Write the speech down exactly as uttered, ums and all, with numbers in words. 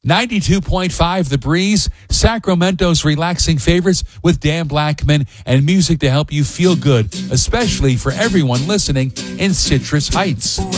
ninety-two point five The Breeze, Sacramento's relaxing favorites with Dan Blackman, and music to help you feel good, especially for everyone listening in Citrus Heights.